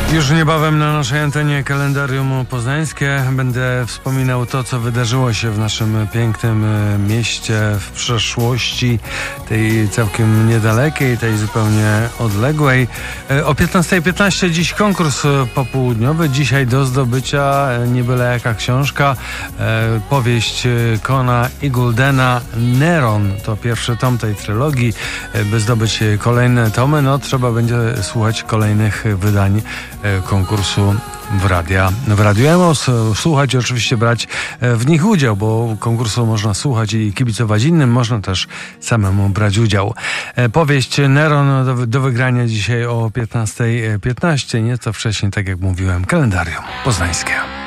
Już niebawem na naszej antenie kalendarium poznańskie będę wspominał to, co wydarzyło się w naszym pięknym mieście w przeszłości, tej całkiem niedalekiej, tej zupełnie odległej. O 15:15 dziś konkurs popołudniowy. Dzisiaj do zdobycia nie byle jaka książka. Powieść Cona Igouldena Neron. To pierwszy tom tej trylogii. By zdobyć kolejne tomy, trzeba będzie słuchać kolejnych wydań konkursu w Radiu Emos. Słuchać i oczywiście brać w nich udział, bo konkursu można słuchać i kibicować innym, można też samemu brać udział. Powieść Neron do wygrania dzisiaj o 15:15, nieco wcześniej, tak jak mówiłem, kalendarium poznańskie.